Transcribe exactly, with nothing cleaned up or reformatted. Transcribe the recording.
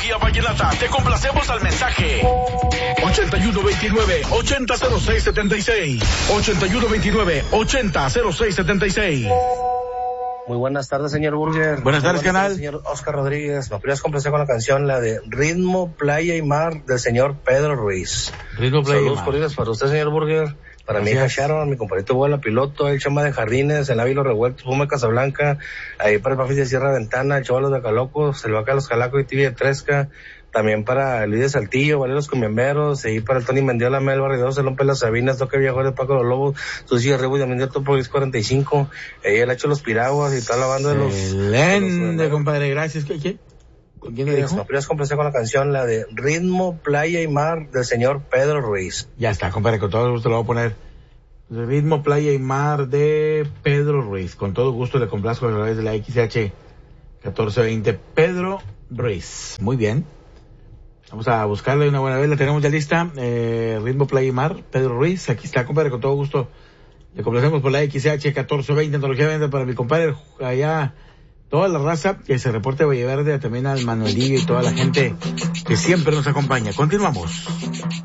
tecnología vallenata. Te complacemos al mensaje. ochenta y uno veintinueve, ochenta cero seis setenta y seis. ochenta y uno veintinueve, ochenta cero seis setenta y seis. Muy buenas tardes, señor Burger. Buenas tardes, buenas canal. Tardes, señor Oscar Rodríguez. ¿Me podrías complacer con la canción, la de Ritmo, Playa y Mar, del señor Pedro Ruiz? Ritmo, Playa y Saludos Mar. cordiales para usted, señor Burger. Para mi hija Sharon, mi compadrito Bola Piloto, el Chama de Jardines, el Ávilo Revueltos, Puma Casablanca, ahí para el Pafi de Sierra Ventana, el Chaval de Calocos, el Vaca de los Calacos y Tibia de Tresca, también para Luis de Saltillo, Valeros Cumbiamberos, ahí para el Tony Mendiola, Mel Barridos, el Lompe Las Sabinas, Toque Villajuez de Paco los Lobos, Susi Rebo y también de Topo Luis cuarenta y cinco, ahí el Hacho Los Piraguas y toda la banda de los... Excelente, compadre, gracias. ¿Qué, qué? ¿Con quién le dijo? Me podrías complacer con la canción, la de Ritmo, Playa y Mar, del señor Pedro Ruiz. Ya está, compadre, con todo gusto lo voy a poner. Ritmo, Playa y Mar de Pedro Ruiz. Con todo gusto le complazco a través de la X H catorce veinte. Pedro Ruiz. Muy bien. Vamos a buscarle una buena vez. La tenemos ya lista. Eh, Ritmo, Playa y Mar, Pedro Ruiz. Aquí está, compadre, con todo gusto. Le complacemos por la X H catorce veinte. Antología venta para mi compadre allá. Toda la raza que se reporte Valle Verde, también al Manuelillo y toda la gente que siempre nos acompaña. Continuamos.